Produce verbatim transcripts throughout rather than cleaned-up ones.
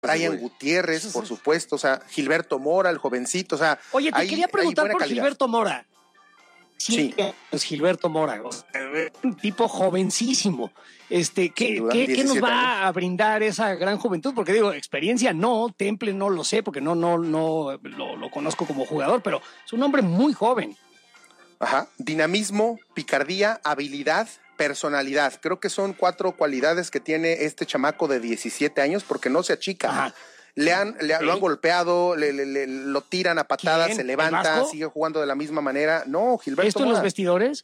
Brian Gutiérrez, por supuesto, o sea, Gilberto Mora, el jovencito, o sea... Oye, te hay, quería preguntar por calidad. Gilberto Mora. Sí, sí. Pues Gilberto Mora, un tipo jovencísimo. Este, ¿qué, duda, ¿qué, ¿qué nos va años. a brindar esa gran juventud? Porque digo, experiencia no, Temple no lo sé, porque no, no, no lo, lo conozco como jugador, pero es un hombre muy joven. Ajá, dinamismo, picardía, habilidad, personalidad. Creo que son cuatro cualidades que tiene este chamaco de diecisiete años, porque no se achica. Ajá. Le han, le, ¿Sí? Lo han golpeado, le, le, le, lo tiran a patadas, ¿Quién? se levanta, sigue jugando de la misma manera. No, Gilberto ¿Esto Mora. en los vestidores?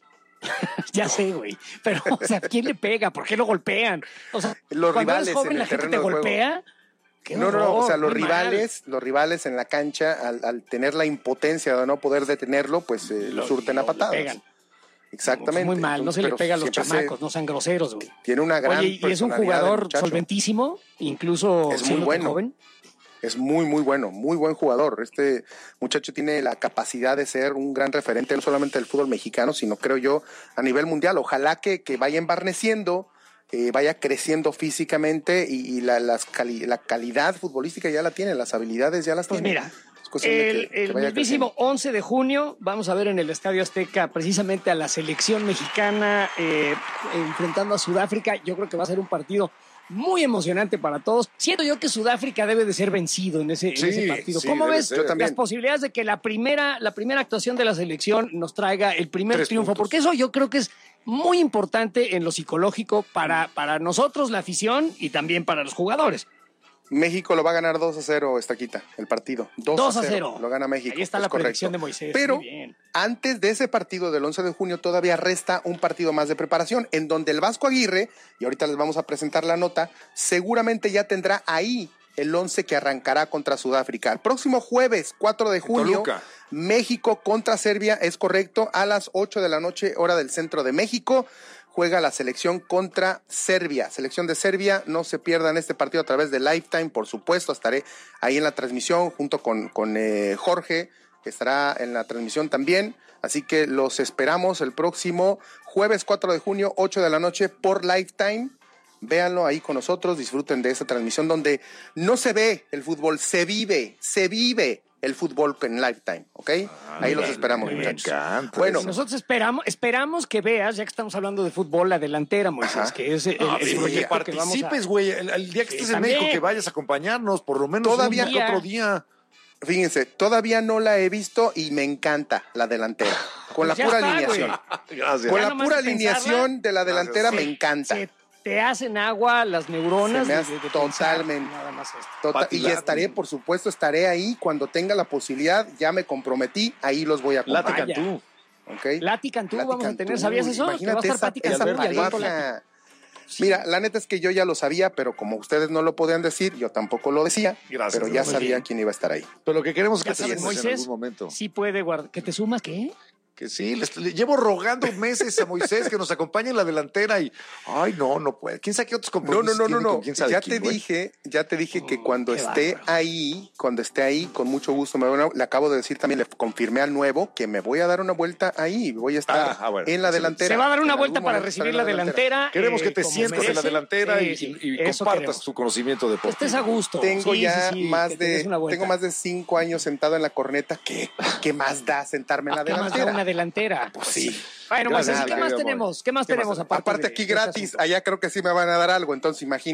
Ya sé, güey. Pero, o sea, ¿quién le pega? ¿Por qué lo golpean? O sea, los cuando rivales eres joven, en la el gente terreno te golpea. No, no, no, o sea, los rivales, mal. los rivales en la cancha, al, al tener la impotencia de no poder detenerlo, pues eh, lo, lo surten lo, a patadas. Pegan. Exactamente. Muy mal, no se le pega a los chamacos, se... no sean groseros, güey. Tiene una gran Oye, y es un jugador solventísimo, incluso es muy bueno. Joven. Es muy, muy bueno, muy buen jugador. Este muchacho tiene la capacidad de ser un gran referente, no solamente del fútbol mexicano, sino creo yo a nivel mundial. Ojalá que, que vaya embarneciendo, eh, vaya creciendo físicamente y, y la, las cali, la calidad futbolística ya la tiene, las habilidades ya las pues tiene. Mira, el, que, el que mismísimo once de junio vamos a ver en el Estadio Azteca precisamente a la selección mexicana eh, enfrentando a Sudáfrica. Yo creo que va a ser un partido muy emocionante para todos. Siento yo que Sudáfrica debe de ser vencido en ese, sí, en ese partido. Sí, ¿Cómo ves las posibilidades de que la primera, la primera actuación de la selección nos traiga el primer Tres triunfo? Puntos. Porque eso yo creo que es muy importante en lo psicológico para, para nosotros, la afición, y también para los jugadores. México lo va a ganar dos a cero, Estaquita, el partido. dos a cero. Lo gana México. Ahí está la predicción de Moisés. Pero antes de ese partido del once de junio todavía resta un partido más de preparación en donde el Vasco Aguirre, y ahorita les vamos a presentar la nota, seguramente ya tendrá ahí el once que arrancará contra Sudáfrica. El próximo jueves, cuatro de junio, México contra Serbia, es correcto, a las ocho de la noche, hora del centro de México. Juega la selección contra Serbia, selección de Serbia, no se pierdan este partido a través de Lifetime, por supuesto, estaré ahí en la transmisión junto con, con eh, Jorge, que estará en la transmisión también, así que los esperamos el próximo jueves cuatro de junio, ocho de la noche por Lifetime, véanlo ahí con nosotros, disfruten de esta transmisión donde no se ve el fútbol, se vive, se vive el fútbol en Lifetime, ¿ok? Ah, ahí los esperamos, me muchachos. Encanta. Bueno, nosotros esperamos, esperamos que veas, ya que estamos hablando de fútbol, la delantera, Moisés, Ajá. que es el, no, el sí, proyecto que participes, güey, el, el día que estés sí, en México, que vayas a acompañarnos, por lo menos todavía un día. otro día. Fíjense, todavía no la he visto y me encanta la delantera. Con la ya pura está, alineación. Gracias. Con ya la pura alineación de la delantera Gracias. me encanta. Sí. Te hacen agua las neuronas. Se me hace de, de totalmente. Nada más esto. Total, y estaré, por supuesto, estaré ahí cuando tenga la posibilidad. Ya me comprometí, ahí los voy a acompañar. Lati Cantú. Okay. Lati Cantú vamos Cantú. a tener, ¿sabías eso? Imagínate que va a estar esa, esa pareja. Sí. Mira, la neta es que yo ya lo sabía, pero como ustedes no lo podían decir, yo tampoco lo decía. Gracias. Pero ya Muy sabía bien. quién iba a estar ahí. Pero lo que queremos es que ya te sabes, sientes Moisés, en algún momento. Sí puede guardar. ¿Que te sumas qué? Que sí, les, le llevo rogando meses a Moisés que nos acompañe en la delantera y, ay, no, no puede. ¿Quién sabe qué otros compromisos No, no, no, no, no. ¿Quién sabe ya quién, te güey? dije, ya te dije oh, que cuando esté bárbaro. ahí, cuando esté ahí, con mucho gusto, me voy a, le acabo de decir también, le confirmé al nuevo que me voy a dar una vuelta ahí, voy a estar ah, ah, bueno, en la delantera. Se va a dar una en vuelta para recibir la delantera. delantera. Queremos que te eh, sientas en la delantera y, sí, y, y compartas queremos. tu conocimiento deportivo. Estés a gusto. Tengo sí, ya sí, sí, más de, tengo más de cinco años sentado en la corneta. ¿Qué, qué más da sentarme en la ¿Qué más delantera? da una delantera? Pues sí. Bueno, Moisés, ¿qué más amor. tenemos? ¿Qué más ¿Qué tenemos más? aparte? Aparte de, aquí de gratis, allá creo que sí me van a dar algo, entonces imagínate.